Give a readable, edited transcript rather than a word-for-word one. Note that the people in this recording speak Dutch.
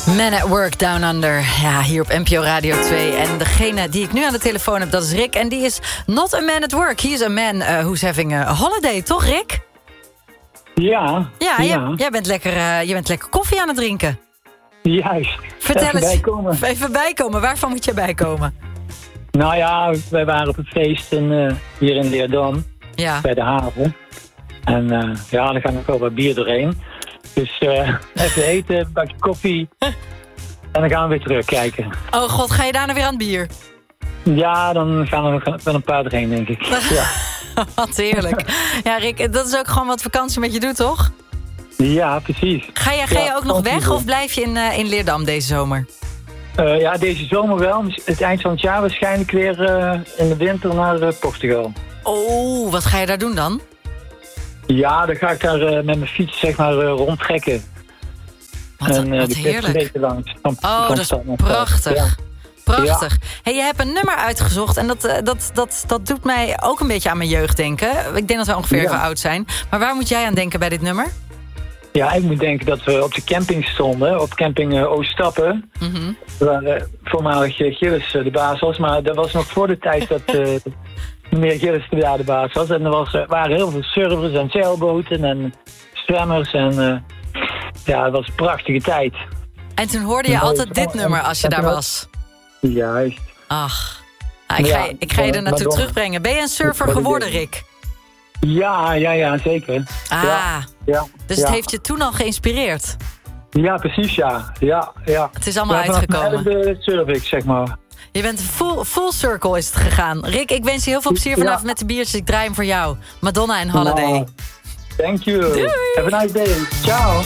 Man at Work Down Under, ja, hier op NPO Radio 2. En degene die ik nu aan de telefoon heb, dat is Rick. En die is not a man at work. He is a man who's having a holiday, toch Rick? Ja. Jij bent lekker koffie aan het drinken. Juist. Vertel even eens. bijkomen. Even bijkomen. Waarvan moet je bijkomen? Nou ja, wij waren op het feest hier in Leerdam. Ja. Bij de haven. En dan gaan nog wel wat bier doorheen. Dus even eten, een bakje koffie. En dan gaan we weer terugkijken. Oh god, ga je daarna weer aan het bier? Ja, dan gaan we nog wel een paar doorheen, denk ik. Ja. Wat heerlijk. Ja, Rick, dat is ook gewoon wat vakantie met je doet, toch? Ja, precies. Ga je ook nog weg of blijf je in Leerdam deze zomer? Ja, deze zomer wel. Het eind van het jaar waarschijnlijk weer in de winter naar Portugal. Oh, wat ga je daar doen dan? Ja, dan ga ik daar met mijn fiets zeg maar rondtrekken. Wat heerlijk. Dat is prachtig. Ja. Prachtig. Ja. Hey, je hebt een nummer uitgezocht en dat doet mij ook een beetje aan mijn jeugd denken. Ik denk dat we ongeveer even oud zijn. Maar waar moet jij aan denken bij dit nummer? Ja, ik moet denken dat we op de camping stonden. Op camping Ooststappen. Mm-hmm. Waar voormalig Gilles de baas was. Maar dat was nog voor de tijd dat meneer Gilles de baas was. En er waren heel veel surfers en zeilboten en zwemmers. En het was een prachtige tijd. En toen hoorde je altijd dit nummer als je daar was? Juist. Ach, ik ga je er naartoe terugbrengen. Ben je een surfer geworden, Rick? Ja, zeker. Dus het heeft je toen al geïnspireerd? Ja, precies, ja. Het is allemaal uitgekomen. De surf ik, zeg maar. Je bent full circle is het gegaan. Rick, ik wens je heel veel plezier vanavond met de biertjes. Ik draai hem voor jou. Madonna en Holiday. Thank you. Doei. Have a nice day. Ciao.